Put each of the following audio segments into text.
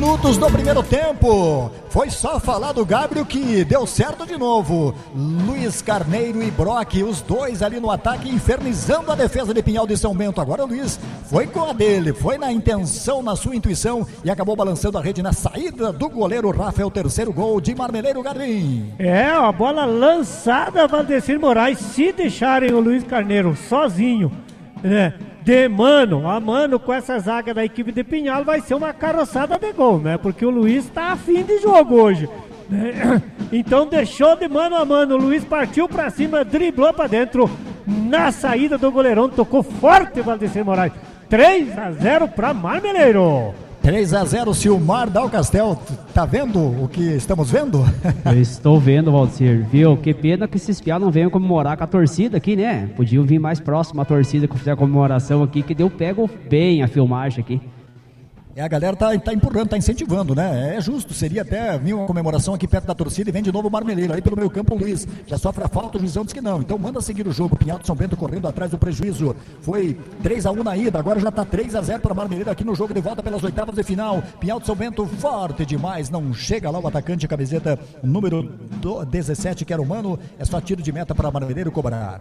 minutos do primeiro tempo. Foi só falar do Gabriel que deu certo de novo. Luiz Carneiro e Brock, os dois ali no ataque, infernizando a defesa de Pinhal de São Bento. Agora o Luiz foi com a dele, foi na intenção, na sua intuição e acabou balançando a rede na saída do goleiro Rafael. Terceiro gol de Marmeleiro Garvin. A bola lançada, Valdecir Moraes. Se deixarem o Luiz Carneiro sozinho, né, de mano a mano com essa zaga da equipe de Pinhal, vai ser uma carroçada de gol, né? Porque o Luiz tá afim de jogo hoje, né? Então deixou de mano a mano, o Luiz partiu pra cima, driblou pra dentro, na saída do goleirão, tocou forte o Valdecir Moraes. 3-0 pra Marmeleiro. 3-0, Silmar Dalcastel, tá vendo o que estamos vendo? Eu estou vendo, Valdecir, viu? Que pena que esses piá não venham comemorar com a torcida aqui, né? Podiam vir mais próximo a torcida que fizer a comemoração aqui, que deu pego bem a filmagem aqui. A galera tá empurrando, tá incentivando, né? É justo, seria até vir uma comemoração aqui perto da torcida e vem de novo o Marmeleiro. Aí pelo meio campo o Luiz já sofre a falta, o juizão diz que não. Então manda seguir o jogo. Pinhal de São Bento correndo atrás do prejuízo. Foi 3-1 na ida, agora já tá 3-0 para Marmeleiro aqui no jogo de volta pelas oitavas de final. Pinhal de São Bento forte demais, não chega lá o atacante, camiseta número 17, que era o Mano. É só tiro de meta para Marmeleiro cobrar.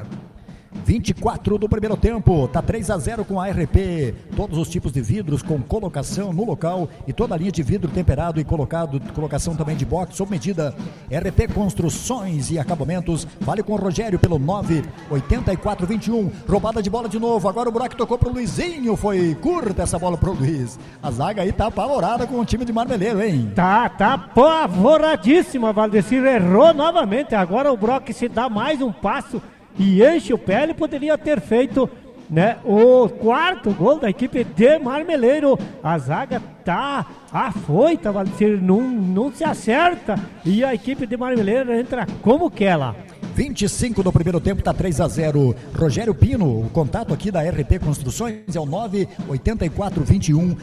24 do primeiro tempo, tá 3-0 com a RP, todos os tipos de vidros com colocação no local e toda a linha de vidro temperado e colocação também de box sob medida. RP Construções e Acabamentos, vale com o Rogério pelo 98421, roubada de bola de novo, agora o buraco tocou pro Luizinho, foi curta essa bola pro Luiz. A zaga aí tá apavorada com o time de Marmeleiro, hein? Tá apavoradíssima, Valdecir errou novamente, agora o Brock se dá mais um passo e enche o pé. Ele poderia ter feito, né, o quarto gol da equipe de Marmeleiro. A zaga tá afoita, Valdecir, não se acerta e a equipe de Marmeleiro entra como quer lá. 25 do primeiro tempo, tá 3-0. Rogério Pino, o contato aqui da RP Construções é o 98421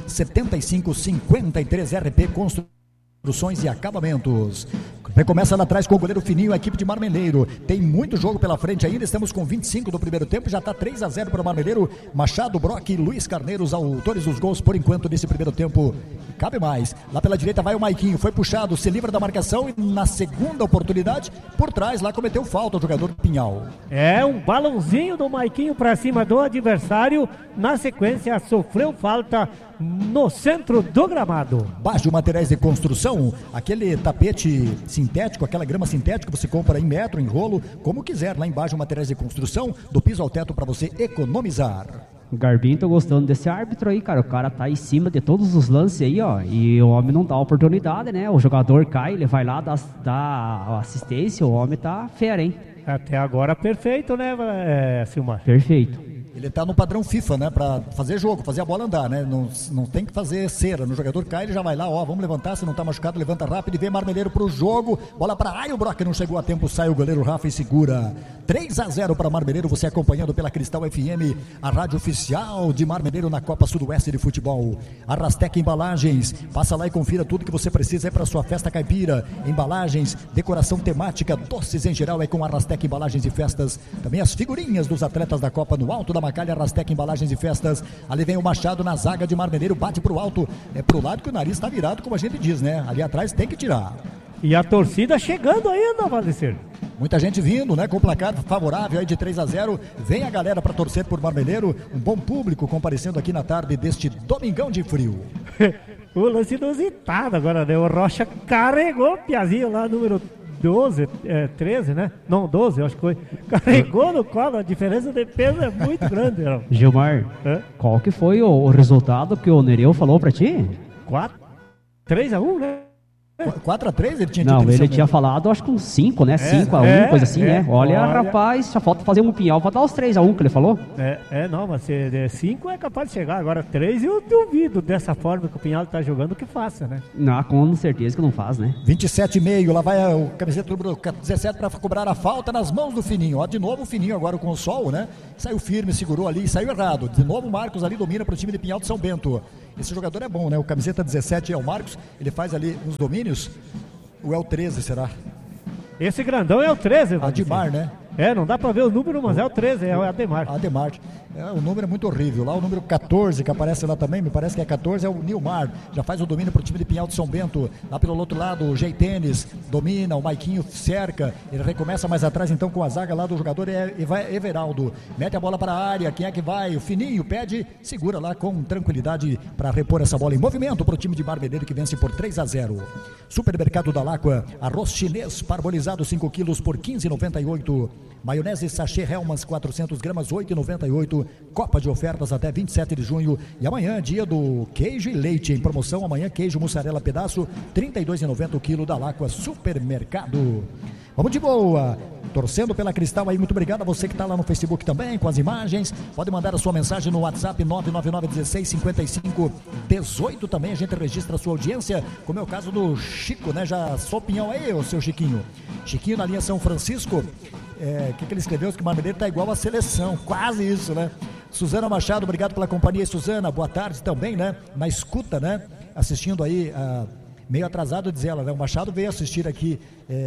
7553. RP Construções e Acabamentos. Recomeça lá atrás com o goleiro Fininho, a equipe de Marmeleiro. Tem muito jogo pela frente ainda, estamos com 25 do primeiro tempo, já está 3-0 para o Marmeleiro. Machado, Brock e Luiz Carneiro, os autores dos gols por enquanto nesse primeiro tempo. Cabe mais. Lá pela direita vai o Maiquinho, foi puxado, se livra da marcação e na segunda oportunidade, por trás, lá cometeu falta o jogador Pinhal. Um balãozinho do Maiquinho para cima do adversário, na sequência sofreu falta no centro do gramado. Baixo Materiais de Construção, aquele tapete sintético, aquela grama sintética que você compra em metro, em rolo, como quiser, lá embaixo Materiais de Construção, do piso ao teto para você economizar. Garbinho, tô gostando desse árbitro aí, cara. O cara tá em cima de todos os lances aí, ó. E o homem não dá oportunidade, né? O jogador cai, ele vai lá, dá assistência, o homem tá fera, hein? Até agora perfeito, né, Silmar? Perfeito. Ele tá no padrão FIFA, né, pra fazer jogo, fazer a bola andar, né, não tem que fazer cera, no jogador cai, ele já vai lá, ó, vamos levantar, se não tá machucado, levanta rápido e vem Marmeleiro pro jogo, bola pra área, o Brock não chegou a tempo, sai o goleiro Rafa e segura. 3-0 para Marmeleiro, você acompanhando pela Cristal FM, a rádio oficial de Marmeleiro na Copa Sudoeste de Futebol. Arrastec Embalagens, passa lá e confira tudo que você precisa é para sua festa caipira, embalagens, decoração temática, doces em geral é com Arrastec Embalagens e Festas, também as figurinhas dos atletas da Copa no alto da Macalha, Arrastec Embalagens e Festas. Ali vem o Machado na zaga de Marmeleiro, bate pro alto, é pro lado que o nariz tá virado, como a gente diz, né, ali atrás tem que tirar. E a torcida chegando ainda, Valdecir. Muita gente vindo, né, com o placar favorável aí de 3-0. Vem a galera para torcer por Marmeleiro. Um bom público comparecendo aqui na tarde deste domingão de frio. O lance inusitado agora, né? O Rocha carregou o Piazinho lá, número 13, né? Não, 12, eu acho que foi. Carregou no colo, a diferença de peso é muito grande. Não? Gilmar, qual que foi o resultado que o Nereu falou pra ti? 3-1, né? 4-3 ele tinha dito. Não, ele tinha falado, acho que uns 5, né? 5-1, coisa assim, né? Olha, rapaz, só falta fazer um pinhal pra dar os 3-1 que ele falou. Não, mas 5 é capaz de chegar. Agora 3 eu duvido dessa forma que o Pinhal tá jogando que faça, né? Não, com certeza que não faz, né? 27,5, lá vai o camiseta número 17 pra cobrar a falta nas mãos do Fininho. Ó, de novo o Fininho agora com o sol, né? Saiu firme, segurou ali e saiu errado. De novo o Marcos ali domina pro time de Pinhal de São Bento. Esse jogador é bom, né? O camiseta 17 é o Marcos, ele faz ali uns domínios. Ou é o 13, será? Esse grandão é o 13, Ademar, né? Não dá pra ver o número, mas é o 13, é o Ademar. Ademar. O número é muito horrível. Lá o número 14, que aparece lá também, me parece que é 14, é o Nilmar. Já faz o domínio para o time de Pinhal de São Bento. Lá pelo outro lado, o G-Tênis domina, o Maiquinho cerca. Ele recomeça mais atrás então com a zaga lá do jogador Everaldo. Mete a bola para a área, quem é que vai? O Fininho pede, segura lá com tranquilidade para repor essa bola em movimento para o time de Marmedeiro que vence por 3-0. Supermercado da Láqua, arroz chinês parbolizado 5 quilos por 15,98. Maionese sachê Hellmann's 400 gramas 8,98. Copa de ofertas até 27 de junho. E amanhã, dia do queijo e leite em promoção. Amanhã, queijo mussarela pedaço 32,90 o quilo da Láqua Supermercado. Vamos de boa, torcendo pela Cristal aí, muito obrigado a você que está lá no Facebook também, com as imagens, pode mandar a sua mensagem no WhatsApp 999-16-55-18, também a gente registra a sua audiência, como é o caso do Chico, né, já sou pinhão aí, o seu Chiquinho na linha São Francisco, o que ele escreveu, que o Marmedeiro está igual à seleção, quase isso, né? Suzana Machado, obrigado pela companhia, Suzana, boa tarde também, né, na escuta, né, assistindo aí meio atrasado, diz ela, né? O Machado veio assistir aqui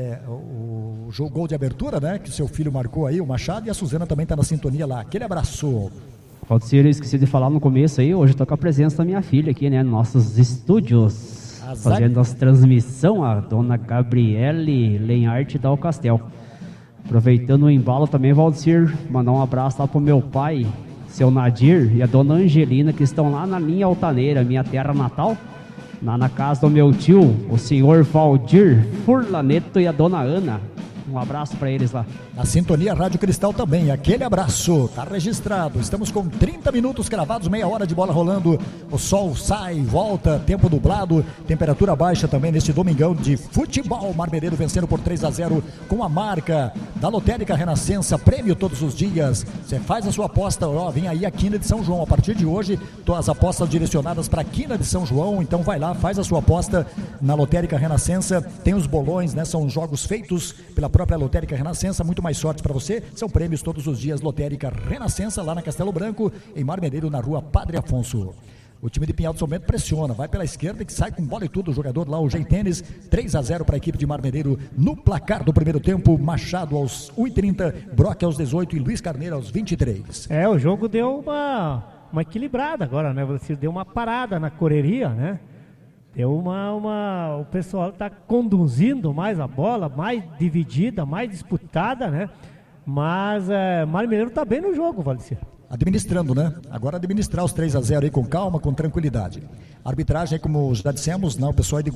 o jogo gol de abertura, né? Que o seu filho marcou aí, o Machado, e a Suzana também está na sintonia lá. Aquele abraço. Valdir, eu esqueci de falar no começo aí, hoje eu tô com a presença da minha filha aqui, né? Nossos estúdios, fazendo as transmissão, a dona Gabriele Lenharte da Alcastel. Aproveitando o embalo também, Valdir, mandar um abraço lá pro meu pai, seu Nadir, e a dona Angelina, que estão lá na linha Altaneira, minha terra natal. Lá na casa do meu tio, o senhor Valdir Furlaneto e a dona Ana. Um abraço para eles lá. Na sintonia Rádio Cristal também, aquele abraço, tá registrado. Estamos com 30 minutos cravados, meia hora de bola rolando. O sol sai, volta, tempo nublado, temperatura baixa também neste domingão de futebol. Marmedeiro vencendo por 3-0 com a marca da Lotérica Renascença, prêmio todos os dias. Você faz a sua aposta, ó, vem aí a Quina de São João. A partir de hoje, todas as apostas direcionadas para a Quina de São João. Então vai lá, faz a sua aposta na Lotérica Renascença. Tem os bolões, né? São jogos feitos pela própria Lotérica Renascença, muito mais sorte para você, são prêmios todos os dias. Lotérica Renascença, lá na Castelo Branco, em Marmedeiro, na rua Padre Afonso. O time de Pinhal de São Bento pressiona, vai pela esquerda que sai com bola e tudo, o jogador lá, o G-Tênis, 3-0 para a equipe de Marmedeiro no placar do primeiro tempo. Machado aos 1h30, Brock aos 18 e Luiz Carneiro aos 23. O jogo deu uma equilibrada agora, né? Você deu uma parada na correria, né? Deu o pessoal está conduzindo mais a bola, mais dividida, mais disputada, né? Mas Marmedeiro está bem no jogo, Valdir. Administrando, né? Agora administrar os 3-0 aí com calma, com tranquilidade. Arbitragem, como já dissemos, né? O pessoal aí de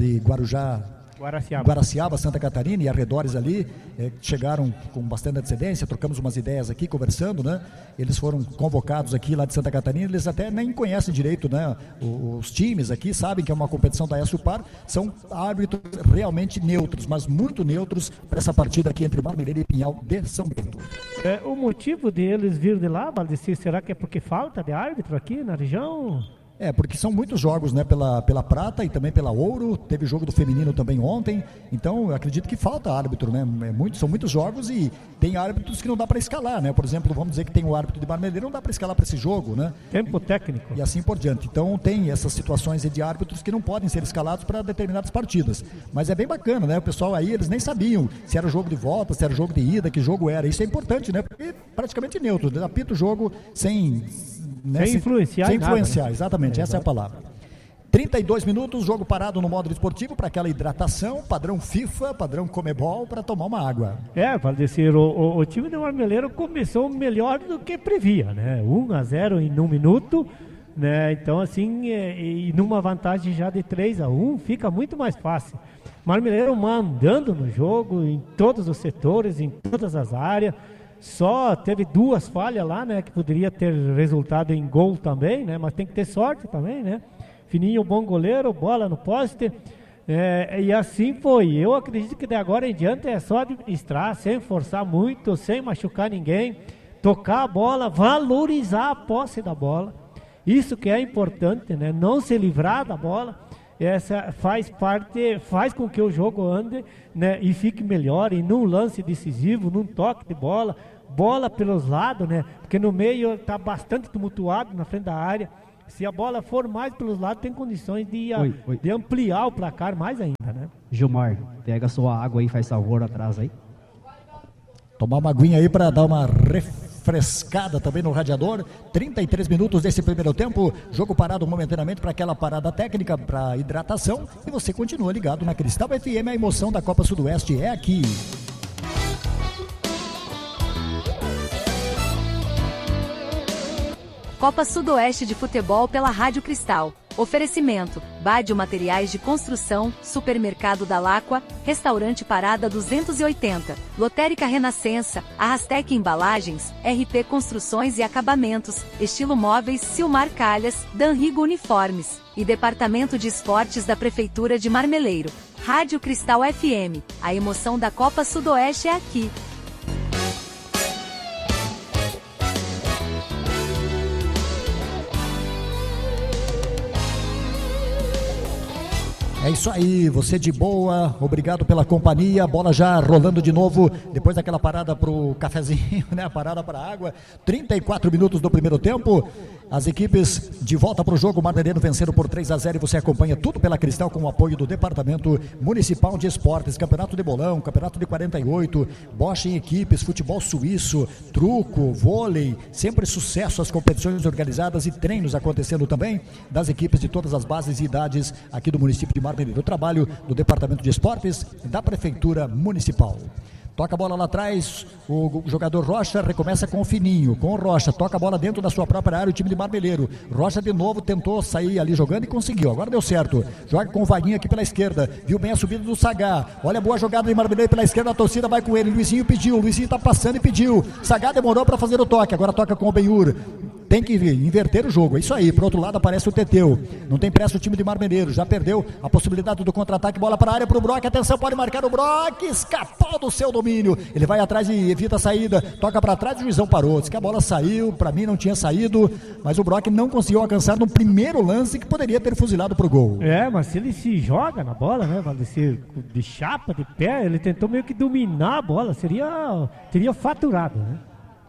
Guaraciaba, Santa Catarina e arredores ali, chegaram com bastante antecedência, trocamos umas ideias aqui, conversando, né? Eles foram convocados aqui lá de Santa Catarina, eles até nem conhecem direito, né? Os times aqui, sabem que é uma competição da ESUPAR, são árbitros realmente neutros, mas muito neutros para essa partida aqui entre Marmedeiro e Pinhal de São Bento. O motivo deles vir de lá, Valdecir, será que é porque falta de árbitro aqui na região? Porque são muitos jogos, né, pela prata e também pela ouro, teve jogo do feminino também ontem, então eu acredito que falta árbitro, né, são muitos jogos e tem árbitros que não dá para escalar, né, por exemplo, vamos dizer que tem o árbitro de Marmedeiro, não dá para escalar para esse jogo, né. Tempo técnico. E assim por diante, então tem essas situações de árbitros que não podem ser escalados para determinadas partidas, mas é bem bacana, né, o pessoal aí, eles nem sabiam se era jogo de volta, se era jogo de ida, que jogo era, isso é importante, né, porque praticamente neutro, apita o jogo sem influenciar. Sem influenciar, exatamente, essa é a palavra. 32 minutos, jogo parado no modo esportivo para aquela hidratação, padrão FIFA, padrão Comebol, para tomar uma água. Valdecir, o time do Marmeleiro começou melhor do que previa, né? 1-0 em 1 minuto, né? Então assim, e numa vantagem já de 3-1, fica muito mais fácil. Marmeleiro mandando no jogo, em todos os setores, em todas as áreas. Só teve 2 falhas lá, né? Que poderia ter resultado em gol também, né? Mas tem que ter sorte também, né? Fininho, bom goleiro, bola no poste. E assim foi. Eu acredito que de agora em diante é só administrar, sem forçar muito, sem machucar ninguém. Tocar a bola, valorizar a posse da bola. Isso que é importante, né? Não se livrar da bola. Essa faz com que o jogo ande, né, e fique melhor, e num lance decisivo, num toque de bola pelos lados, né, porque no meio está bastante tumultuado na frente da área. Se a bola for mais pelos lados, tem condições de ampliar o placar mais ainda, né? Gilmar, pega a sua água aí, faz favor atrás aí. Tomar uma aguinha aí para dar uma frescada também no radiador. 33 minutos desse primeiro tempo, jogo parado momentaneamente para aquela parada técnica, para hidratação, e você continua ligado na Cristal FM, a emoção da Copa Sudoeste é aqui. Copa Sudoeste de Futebol pela Rádio Cristal. Oferecimento: Bádio Materiais de Construção, Supermercado da Láqua, Restaurante Parada 280, Lotérica Renascença, Arrastec Embalagens, RP Construções e Acabamentos, Estilo Móveis, Silmar Calhas, Danrigo Uniformes e Departamento de Esportes da Prefeitura de Marmeleiro. Rádio Cristal FM, a emoção da Copa Sudoeste é aqui. É isso aí, você de boa, obrigado pela companhia, bola já rolando de novo, depois daquela parada pro cafezinho, né, a parada para água, 34 minutos do primeiro tempo, as equipes de volta pro jogo, Marmeleiro vencendo por 3-0 e você acompanha tudo pela Cristal com o apoio do Departamento Municipal de Esportes, Campeonato de Bolão, Campeonato de 48, Bosch em equipes, futebol suíço, truco, vôlei, sempre sucesso às competições organizadas e treinos acontecendo também das equipes de todas as bases e idades aqui do município de Marmeleiro. O trabalho do Departamento de Esportes da Prefeitura Municipal. Toca a bola lá atrás, o jogador Rocha recomeça com o Fininho, com o Rocha, toca a bola dentro da sua própria área, o time de Marmeleiro. Rocha de novo tentou sair ali jogando e conseguiu, agora deu certo. Joga com o Vaguinho aqui pela esquerda, viu bem a subida do Sagá. Olha a boa jogada de Marmeleiro pela esquerda, a torcida vai com ele. Luizinho pediu, Luizinho tá passando e pediu. Sagá demorou para fazer o toque, agora toca com o Benhur. Tem que inverter o jogo, é isso aí. Pro outro lado aparece o Teteu. Não tem pressa o time de Marmeleiro, já perdeu a possibilidade do contra-ataque. Bola para a área pro Brock, atenção, pode marcar o Brock. Escapou do seu domínio. Ele vai atrás e evita a saída. Toca para trás, o juizão parou. Diz que a bola saiu, para mim não tinha saído. Mas o Brock não conseguiu alcançar no primeiro lance que poderia ter fuzilado pro gol. É, mas se ele se joga na bola, né? Valdecir, de chapa, de pé, ele tentou meio que dominar a bola. Teria faturado, né?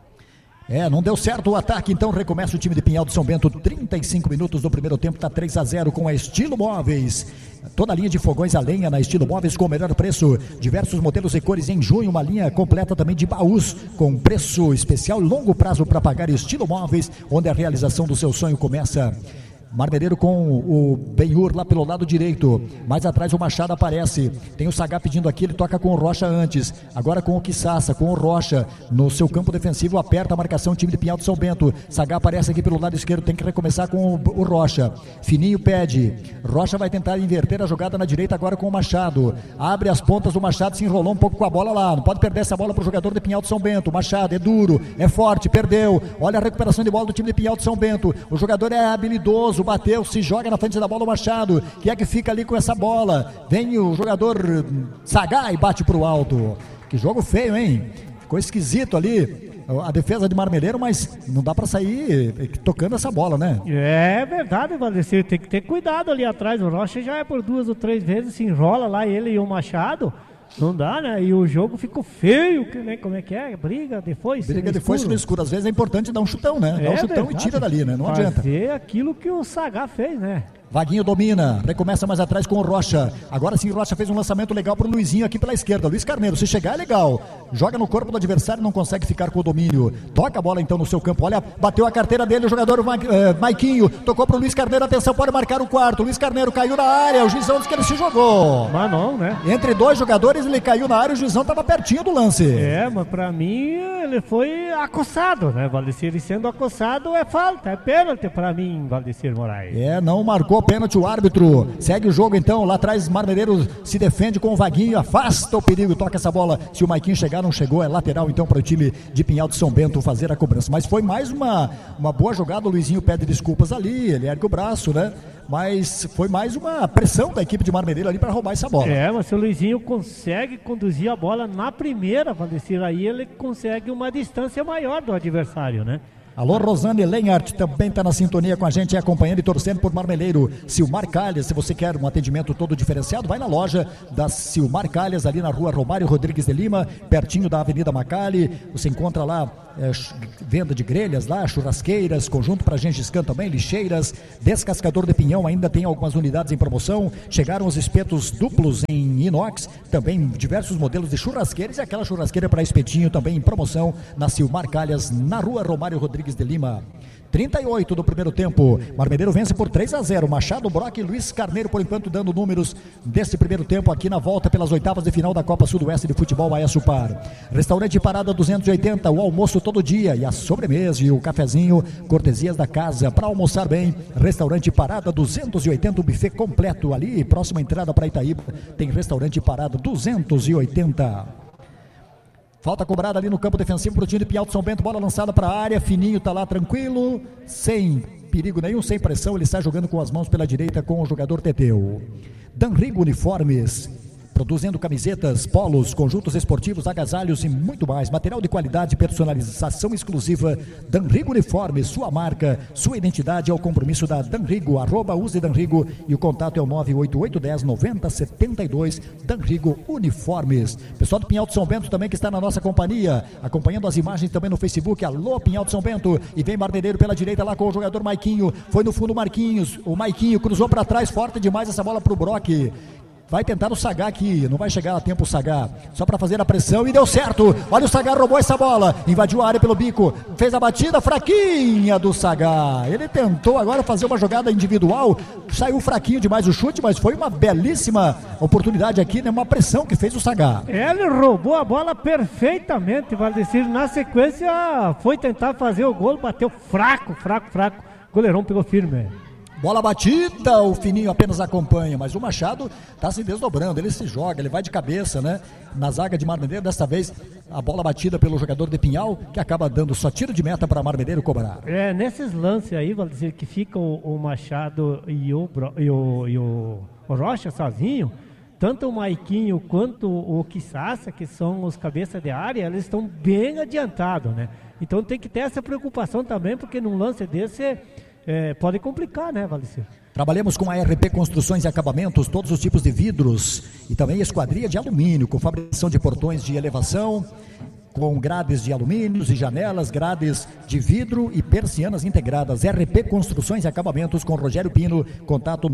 Não deu certo o ataque, então recomeça o time de Pinhal de São Bento, 35 minutos do primeiro tempo, está 3-0 com a Estilo Móveis. Toda a linha de fogões a lenha na Estilo Móveis com o melhor preço, diversos modelos e cores em junho, uma linha completa também de baús com preço especial, longo prazo para pagar. Estilo Móveis, onde a realização do seu sonho começa. Marmeleiro com o Benhur lá pelo lado direito, mais atrás o Machado aparece, tem o Sagá pedindo aqui, ele toca com o Rocha antes, agora com o Quissassa, com o Rocha, no seu campo defensivo, aperta a marcação, o time de Pinhal de São Bento. Sagá aparece aqui pelo lado esquerdo, tem que recomeçar com o Rocha, Fininho pede, Rocha vai tentar inverter a jogada na direita agora com o Machado, abre as pontas, o Machado se enrolou um pouco com a bola lá, não pode perder essa bola pro jogador de Pinhal de São Bento. Machado é duro, é forte, perdeu, olha a recuperação de bola do time de Pinhal de São Bento, o jogador é habilidoso, bateu, se joga na frente da bola o Machado, que é que fica ali com essa bola, vem o jogador Sagá e bate pro alto. Que jogo feio, hein? Ficou esquisito ali a defesa de Marmeleiro, mas não dá pra sair tocando essa bola, né? É verdade, Valdecir, tem que ter cuidado ali atrás. O Rocha já é por 2 ou 3 vezes, se enrola lá ele e o Machado. Não dá, né? E o jogo ficou feio, né? Como é que é? Briga depois no escuro. Às vezes é importante dar um chutão, né? Dá um chutão verdade. E tira dali, né? Não adianta. Fazer aquilo que o Sagá fez, né? Vaguinho domina, recomeça mais atrás com o Rocha. Agora sim, o Rocha fez um lançamento legal pro Luizinho aqui pela esquerda. Luiz Carneiro, se chegar é legal. Joga no corpo do adversário, não consegue ficar com o domínio. Toca a bola então no seu campo. Olha, bateu a carteira dele o jogador Maiquinho. Tocou pro Luiz Carneiro, atenção, pode marcar o quarto. Luiz Carneiro caiu na área, o juizão disse que ele se jogou. Mas não, né? Entre 2 jogadores ele caiu na área, o juizão tava pertinho do lance. Mas pra mim ele foi acossado, né? Valdecir, ele sendo acossado é falta, é pênalti pra mim, Valdecir Moraes. Não marcou pênalti o árbitro. Segue o jogo então, lá atrás Marmeleiro se defende com o Vaguinho, afasta o perigo, toca essa bola, se o Maiquinho chegar, não chegou, é lateral então para o time de Pinhal de São Bento fazer a cobrança, mas foi mais uma boa jogada. O Luizinho pede desculpas ali, ele ergue o braço, né? Mas foi mais uma pressão da equipe de Marmeleiro ali para roubar essa bola. Mas se o Luizinho consegue conduzir a bola na primeira, Valdecir, aí ele consegue uma distância maior do adversário, né? Alô, Rosane Lenhart também está na sintonia com a gente, acompanhando e torcendo por Marmeleiro. Silmar Calhas, se você quer um atendimento todo diferenciado, vai na loja da Silmar Calhas, ali na rua Romário Rodrigues de Lima, pertinho da Avenida Macali. Você encontra lá venda de grelhas lá, churrasqueiras, conjunto para Gengis Khan também, lixeiras, descascador de pinhão, ainda tem algumas unidades em promoção. Chegaram os espetos duplos em inox, também diversos modelos de churrasqueiras e aquela churrasqueira para espetinho também em promoção na Silmar Calhas, na rua Romário Rodrigues de Lima. 38 do primeiro tempo, Marmeleiro vence por 3-0, Machado, Brock e Luiz Carneiro por enquanto dando números desse primeiro tempo aqui na volta pelas oitavas de final da Copa Sudoeste de Futebol Aiaçupar. Restaurante Parada 280, o almoço todo dia e a sobremesa e o cafezinho, cortesias da casa para almoçar bem. Restaurante Parada 280, o buffet completo ali, próxima entrada para Itaíba, tem Restaurante Parada 280. Falta cobrada ali no campo defensivo para o time de Pinhal de São Bento, bola lançada para a área, Fininho está lá tranquilo, sem perigo nenhum, sem pressão, ele está jogando com as mãos pela direita com o jogador Teteu. Danrigo Uniformes, produzindo camisetas, polos, conjuntos esportivos, agasalhos e muito mais. Material de qualidade, personalização exclusiva. Danrigo Uniformes, sua marca, sua identidade é o compromisso da Danrigo. @use Danrigo e o contato é o 98810-9072. Danrigo Uniformes. Pessoal do Pinhal de São Bento também que está na nossa companhia, acompanhando as imagens também no Facebook. Alô, Pinhal de São Bento. E vem Marmeleiro pela direita lá com o jogador Maiquinho. Foi no fundo Marquinhos. O Maiquinho cruzou para trás, forte demais essa bola para o Brock. Vai tentar o Sagá aqui, não vai chegar a tempo o Sagá, só para fazer a pressão e deu certo. Olha o Sagá, roubou essa bola, invadiu a área pelo bico, fez a batida fraquinha do Sagá. Ele tentou agora fazer uma jogada individual, saiu fraquinho demais o chute, mas foi uma belíssima oportunidade aqui, né? Uma pressão que fez o Sagá. Ele roubou a bola perfeitamente, Valdecir. Na sequência foi tentar fazer o gol, bateu fraco. O goleirão pegou firme. Bola batida, o Fininho apenas acompanha, mas o Machado está se desdobrando, ele se joga, ele vai de cabeça, né? Na zaga de Marmeleiro, desta vez a bola batida pelo jogador de Pinhal, que acaba dando só tiro de meta para Marmeleiro cobrar. Nesses lances aí, vou dizer que fica o Machado e o Rocha sozinho, tanto o Maiquinho quanto o Quissassa, que são os cabeças de área, eles estão bem adiantados, né? Então tem que ter essa preocupação também, porque num lance desse pode complicar, né, Valdecir? Trabalhamos com a RP Construções e Acabamentos, todos os tipos de vidros e também esquadria de alumínio, com fabricação de portões de elevação, com grades de alumínios e janelas, grades de vidro e persianas integradas. RP Construções e Acabamentos com Rogério Pino, contato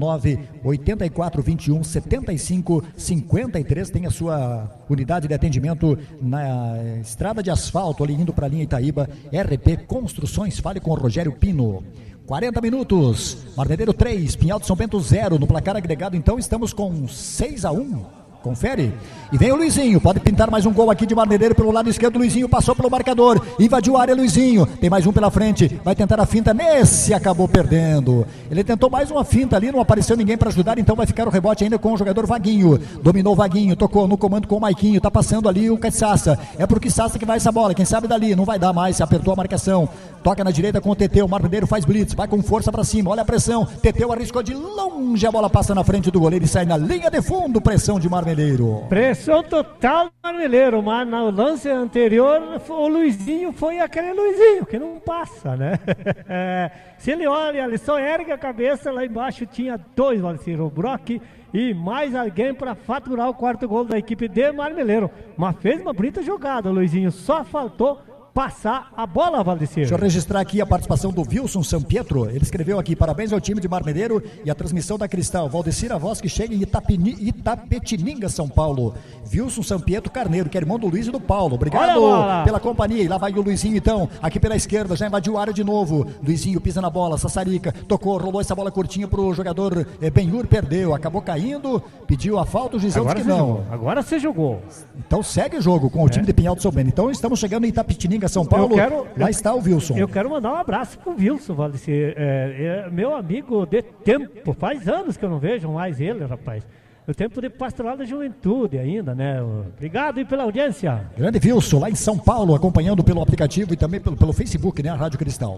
984217553, tem a sua unidade de atendimento na estrada de asfalto, ali indo para a linha Itaíba. RP Construções, fale com o Rogério Pino. 40 minutos, Marmeleiro 3, Pinhal de São Bento 0, no placar agregado então estamos com 6-1, confere, e vem o Luizinho, pode pintar mais um gol aqui de Marmeleiro pelo lado esquerdo. Luizinho passou pelo marcador, invadiu a área, Luizinho, tem mais um pela frente, vai tentar a finta, nesse acabou perdendo, ele tentou mais uma finta ali, não apareceu ninguém para ajudar, então vai ficar o rebote ainda com o jogador Vaguinho, dominou o Vaguinho, tocou no comando com o Maiquinho, tá passando ali o Quissassa, é pro Quissassa que vai essa bola, quem sabe dali, não vai dar mais, apertou a marcação, toca na direita com o Teteu, Marmeleiro faz blitz, vai com força pra cima, olha a pressão, Teteu arriscou de longe, a bola passa na frente do goleiro e sai na linha de fundo, pressão de Marmeleiro. Pressão total do Marmeleiro, mas no lance anterior o Luizinho foi aquele Luizinho que não passa, né? Se ele olha, ele só ergue a cabeça, lá embaixo tinha dois, Valdecir, o Brock e mais alguém para faturar o quarto gol da equipe de Marmeleiro. Mas fez uma bonita jogada, o Luizinho, só faltou passar a bola, Valdecir. Deixa eu registrar aqui a participação do Wilson Sampietro. Ele escreveu aqui: parabéns ao time de Marmeleiro e a transmissão da Cristal. Valdecir, a voz que chega em Itapetininga, São Paulo. Wilson Sampietro Carneiro, que é irmão do Luiz e do Paulo. Obrigado pela companhia. E lá vai o Luizinho então, aqui pela esquerda, já invadiu a área de novo. Luizinho pisa na bola, Sassarica, tocou, rolou essa bola curtinha pro jogador Benhur, perdeu, acabou caindo, pediu a falta, o juizão disse que não. Agora você jogou. Então segue o jogo com o time de Pinhal de São Bento. Então estamos chegando em Itapetininga, São Paulo. Lá está o Wilson. Eu quero mandar um abraço pro Wilson, Valdecir. Meu amigo de tempo, faz anos que eu não vejo mais ele, rapaz. O tempo de Pastoral da Juventude ainda, né? Obrigado e pela audiência. Grande Wilson, lá em São Paulo, acompanhando pelo aplicativo e também pelo Facebook, né? A Rádio Cristal.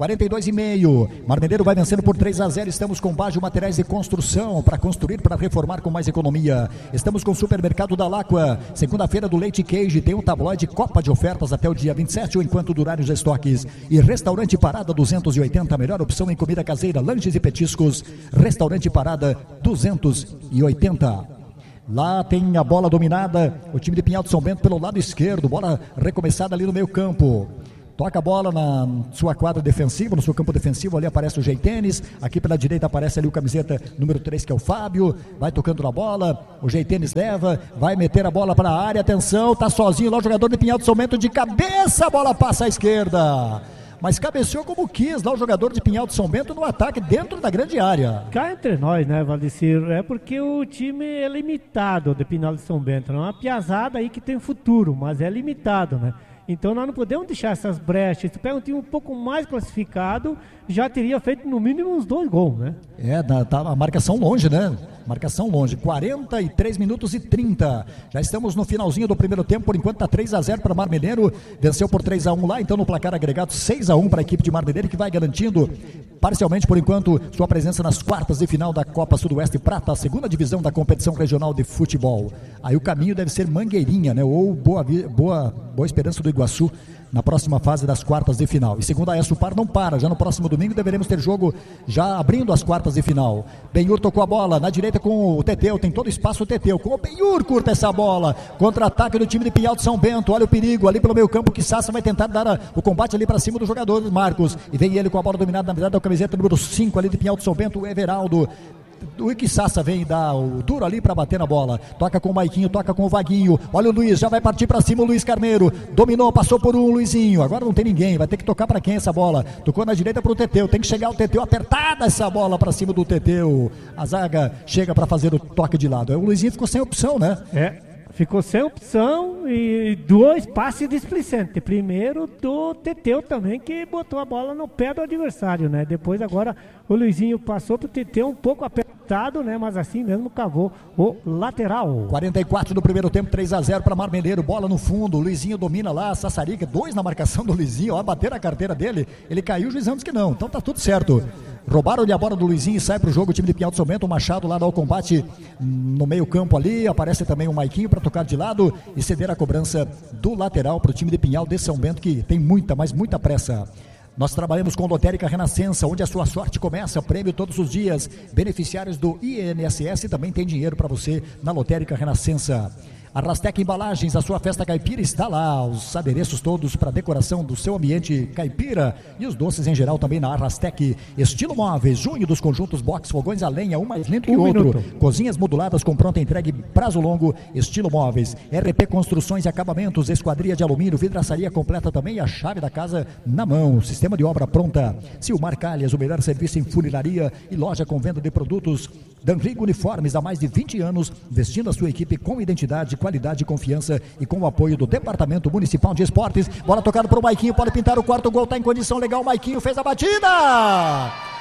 42,5. Marmeleiro vai vencendo por 3-0. Estamos com Baggio Materiais de Construção para construir, para reformar com mais economia. Estamos com o Supermercado da Láqua. Segunda-feira do Leite Queijo. Tem um tabloide Copa de ofertas até o dia 27, ou enquanto durarem os estoques. E Restaurante Parada 280. Melhor opção em comida caseira, lanches e petiscos. Restaurante Parada 280. Lá tem a bola dominada, o time de Pinhal de São Bento pelo lado esquerdo, bola recomeçada ali no meio campo. Toca a bola na sua quadra defensiva, no seu campo defensivo, ali aparece o Geitênis, aqui pela direita aparece ali o camiseta número 3, que é o Fábio, vai tocando na bola, o Geitênis leva, vai meter a bola para a área, atenção, tá sozinho lá o jogador de Pinhal de São Bento de cabeça, a bola passa à esquerda. Mas cabeceou como quis lá o jogador de Pinhal de São Bento no ataque dentro da grande área. Cá entre nós, né, Valdecir? É porque o time é limitado de Pinhal de São Bento. Não é uma piazada aí que tem futuro, mas é limitado, né? Então nós não podemos deixar essas brechas. Se pega um time um pouco mais classificado, já teria feito no mínimo uns 2 gols, né? Tá a marcação longe, né? Marcação longe, 43 minutos e 30. Já estamos no finalzinho do primeiro tempo, por enquanto tá 3-0 para Marmeleiro, venceu por 3-1 lá, então no placar agregado 6-1 para a equipe de Marmeleiro, que vai garantindo parcialmente por enquanto sua presença nas quartas de final da Copa Sudoeste Prata, a segunda divisão da competição regional de futebol. Aí o caminho deve ser Mangueirinha, né? Ou Boa Esperança do Iguaçu, na próxima fase das quartas de final. E segundo a Esupar, não para. Já no próximo domingo deveremos ter jogo já abrindo as quartas de final. Benhur tocou a bola na direita com o Teteu, tem todo espaço o Teteu, com o Benhur curta essa bola, contra-ataque do time de Pinhal de São Bento, olha o perigo ali pelo meio campo, que Sassa vai tentar dar o combate ali para cima do jogador Marcos, e vem ele com a bola dominada, na verdade é o camiseta número 5 ali de Pinhal de São Bento, o Everaldo. O Iquissassa vem dar o duro ali para bater na bola, toca com o Maiquinho, toca com o Vaguinho, olha o Luiz, já vai partir para cima o Luiz Carneiro, dominou, passou por um Luizinho, agora não tem ninguém, vai ter que tocar para quem essa bola, tocou na direita para o Teteu, tem que chegar o Teteu, apertada essa bola para cima do Teteu, a zaga chega para fazer o toque de lado, o Luizinho ficou sem opção, né? Ficou sem opção e 2 passes displicentes. Primeiro do Teteu também, que botou a bola no pé do adversário, né? Depois agora o Luizinho passou pro Teteu um pouco apertado, né? Mas assim mesmo cavou o lateral. 44 do primeiro tempo, 3-0 para Marmeleiro, bola no fundo, o Luizinho domina lá, Sassarica, 2 na marcação do Luizinho, ó, bater a carteira dele, ele caiu, o juizão disse que não, então tá tudo certo. Roubaram-lhe a bola do Luizinho e sai pro jogo o time de Pinhal de São Bento, o Machado lá dá o combate no meio campo ali, aparece também o Maiquinho para tocar de lado e ceder a cobrança do lateral pro time de Pinhal de São Bento, que tem muita, mas muita pressa. Nós trabalhamos com Lotérica Renascença, onde a sua sorte começa, prêmio todos os dias, beneficiários do INSS também tem dinheiro para você na Lotérica Renascença. A Rastec Embalagens, a sua festa caipira está lá, os adereços todos para decoração do seu ambiente caipira e os doces em geral também na Rastec. Estilo Móveis, junho dos conjuntos box, fogões a lenha, um mais lindo que o outro. Minuto. Cozinhas moduladas com pronta entrega e prazo longo, Estilo Móveis. RP Construções e Acabamentos, esquadria de alumínio, vidraçaria completa também e a chave da casa na mão. Sistema de obra pronta. Silmar Calhas, o melhor serviço em funilaria e loja com venda de produtos. Danrigo Uniformes, há mais de 20 anos, vestindo a sua equipe com identidade, qualidade e confiança e com o apoio do Departamento Municipal de Esportes. Bola tocada para o Maiquinho, pode pintar o quarto gol, está em condição legal, o Maiquinho fez a batida!